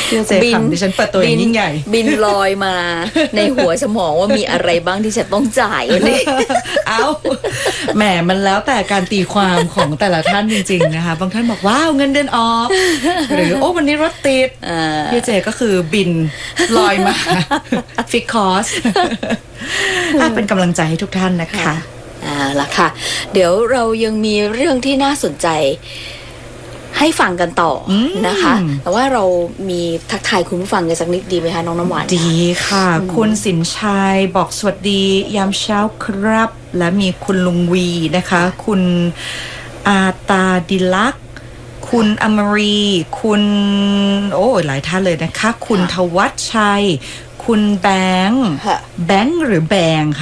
พี่เจขำดิฉันเปิดตัวอย่างยิ่งใหญ่บินลอยมาในหัวสมองว่ามีอะไรบ้างที่จะต้องจ่ายวันนี้เอาแหมมันแล้วแต่การตีความของแต่ละท่านจริงๆนะคะบางท่านบอกว้าวเงินเดือนออกหรือโอ้วันนี้รถติดพี่เจก็คือบินลอยมาฟิกคอสเป็นกำลังใจให้ทุกท่านนะคะล่ะค่ะเดี๋ยวเรายังมีเรื่องที่น่าสนใจให้ฟังกันต่อนะคะแต่ว่าเรามีทักทายคุณผู้ฟังกันสักนิดดีไหมคะน้องน้ำหวานดีค่ะคุณสินชัยบอกสวัสดียามเช้าครับและมีคุณลุงวีนะคะคุณอาตาดิลักษ์คุณอมรีคุณโอ้หลายท่านเลยนะคะคุณทวัชชัยคุณแบงค์หรือแบงค่ะ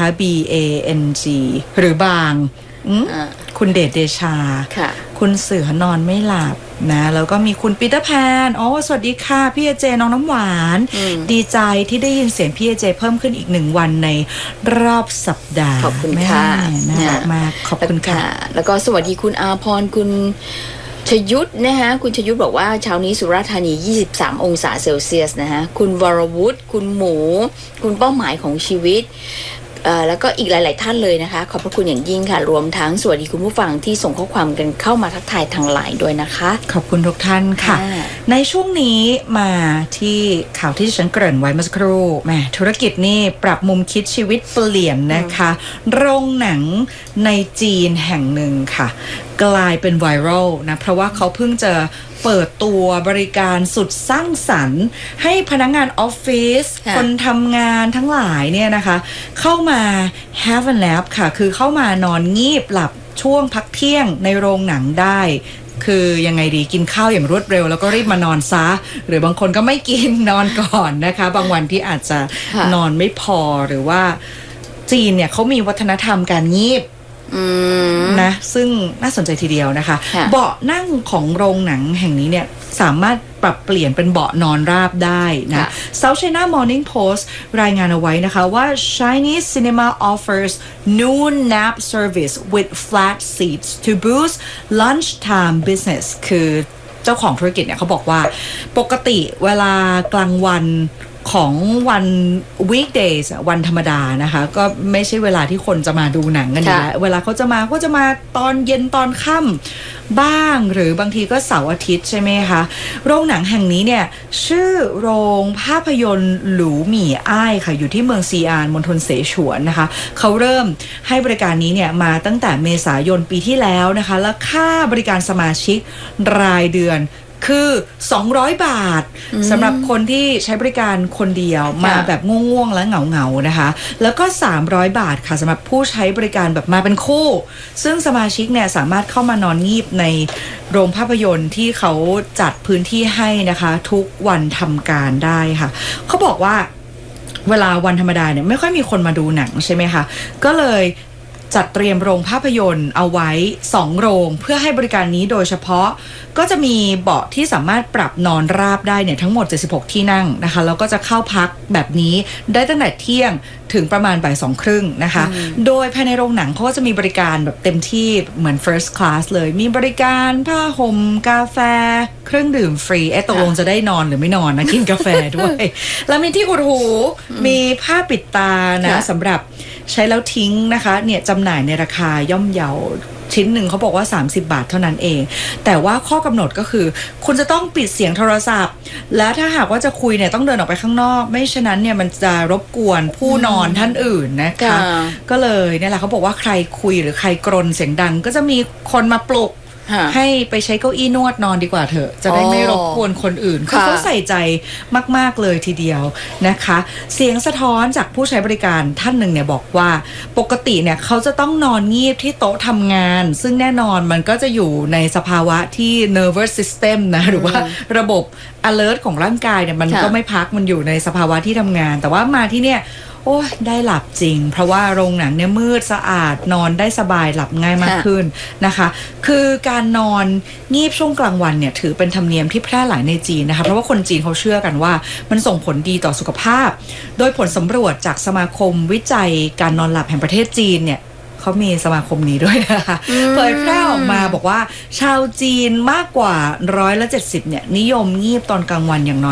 BANG หรือบางคุณเดชเดชาคุณเสือนอนไม่หลับนะแล้วก็มีคุณปีเตอร์แพนสวัสดีค่ะพี่เจน้องน้ำหวานดีใจที่ได้ยินเสียงพี่เจเพิ่มขึ้นอีก1วันในรอบสัปดาห์ขอบคุณค่ะน่ารักมากขอบคุณค่ะแล้วก็สวัสดีคุณอาพรคุณชยุทธนะคะคุณชยุทธบอกว่าเช้านี้สุราษฎร์ธานี23องศาเซลเซียสนะคะคุณวรวุฒิคุณหมูคุณเป้าหมายของชีวิตแล้วก็อีกหลายๆท่านเลยนะคะขอบพระคุณอย่างยิ่งค่ะรวมทั้งสวัสดีคุณผู้ฟังที่ส่งข้อความกันเข้ามาทักทายทางไลน์ด้วยนะคะขอบคุณทุกท่านค่ะในช่วงนี้มาที่ข่าวที่ฉันเกริ่นไว้เมื่อสักครู่แหมธุรกิจนี่ปรับมุมคิดชีวิตเปลี่ยนนะคะโรงหนังในจีนแห่งหนึ่งค่ะกลายเป็นไวรัลนะเพราะว่าเขาเพิ่งจะเปิดตัวบริการสุดสร้างสรรค์ให้พนักงานออฟฟิศคนทำงานทั้งหลายเนี่ยนะคะเข้ามา have a nap ค่ะคือเข้ามานอนงีบหลับช่วงพักเที่ยงในโรงหนังได้คือยังไงดีกินข้าวอย่างรวดเร็วแล้วก็รีบมานอนซะหรือบางคนก็ไม่กินนอนก่อนนะคะบางวันที่อาจจะนอนไม่พอหรือว่าจีนเนี่ยเขามีวัฒนธรรมการงีบนะซึ่งน่าสนใจทีเดียวนะคะเบาะนั่งของโรงหนังแห่งนี้เนี่ยสามารถปรับเปลี่ยนเป็นเบาะนอนราบได้นะ South China Morning Post รายงานเอาไว้นะคะว่า Chinese cinema offers noon nap service with flat seats to boost lunchtime business คือเจ้าของธุรกิจเนี่ยเขาบอกว่าปกติเวลากลางวันของวัน weekdays วันธรรมดานะคะก็ไม่ใช่เวลาที่คนจะมาดูหนังกันอยู่แล้วเวลาเขาจะมาตอนเย็นตอนค่ำบ้างหรือบางทีก็เสาร์อาทิตย์ใช่ไหมคะโรงหนังแห่งนี้เนี่ยชื่อโรงภาพยนตร์หลูหมี่อ้ายค่ะอยู่ที่เมืองซีอานมณฑลเสฉวนนะคะเขาเริ่มให้บริการนี้เนี่ยมาตั้งแต่เมษายนปีที่แล้วนะคะแล้วค่าบริการสมาชิกรายเดือนคือ200 บาทสำหรับคนที่ใช้บริการคนเดียวมาแบบง่วงๆและเหงาๆนะคะแล้วก็300 บาทค่ะสำหรับผู้ใช้บริการแบบมาเป็นคู่ซึ่งสมาชิกเนี่ยสามารถเข้ามานอนงีบในโรงภาพยนตร์ที่เขาจัดพื้นที่ให้นะคะทุกวันทำการได้ค่ะเขาบอกว่าเวลาวันธรรมดาเนี่ยไม่ค่อยมีคนมาดูหนังใช่ไหมคะก็เลยจัดเตรียมโรงภาพยนตร์เอาไว้2โรงเพื่อให้บริการนี้โดยเฉพาะก็จะมีเบาะที่สามารถปรับนอนราบได้เนี่ยทั้งหมด76ที่นั่งนะคะแล้วก็จะเข้าพักแบบนี้ได้ตั้งแต่เที่ยงถึงประมาณบ่าย 2:30 นะคะโดยภายในโรงหนังเขาก็จะมีบริการแบบเต็มที่เหมือน first class เลยมีบริการผ้าห่มกาแฟเครื่องดื่มฟรีตกลงจะได้นอนหรือไม่นอนนะกินกาแฟด้วยแล้วมีที่อุดหูมีผ้าปิดตานะสำหรับใช้แล้วทิ้งนะคะเนี่ยจำหน่ายในราคาย่อมเยาชิ้นหนึ่งเขาบอกว่า30 บาทเท่านั้นเองแต่ว่าข้อกำหนดก็คือคุณจะต้องปิดเสียงโทรศัพท์และถ้าหากว่าจะคุยเนี่ยต้องเดินออกไปข้างนอกไม่ฉะนั้นเนี่ยมันจะรบกวนผู้นอนท่านอื่นนะคะก็เลยเนี่ยแหละเขาบอกว่าใครคุยหรือใครกรนเสียงดังก็จะมีคนมาปลุกให้ไปใช้เก้าอี้นวดนอนดีกว่าเถอะจะได้ไม่รบกวนคนอื่นเขาใส่ใจมากๆเลยทีเดียวนะคะเสียงสะท้อนจากผู้ใช้บริการท่านหนึ่งเนี่ยบอกว่าปกติเนี่ยเขาจะต้องนอนงีบที่โต๊ะทำงานซึ่งแน่นอนมันก็จะอยู่ในสภาวะที่ nervous system นะหรือว่าระบบ alert ของร่างกายเนี่ยมันก็ไม่พักมันอยู่ในสภาวะที่ทำงานแต่ว่ามาที่เนี่ยโอ้ได้หลับจริงเพราะว่าโรงหนังเนี่ยมืดสะอาดนอนได้สบายหลับง่ายมากขึ้นนะคะคือการนอนงีบช่วงกลางวันเนี่ยถือเป็นธรรมเนียมที่แพร่หลายในจีนนะคะเพราะว่าคนจีนเขาเชื่อกันว่ามันส่งผลดีต่อสุขภาพโดยผลสำรวจจากสมาคมวิจัยการนอนหลับแห่งประเทศจีนเนี่ยเขามีสมาคมนี้ด้วยนะคะเผยแพร่ออกมาบอกว่าชาวจีนมากกว่า170%เนี่ยนิยมงีบตอนกลางวันอย่างน้อย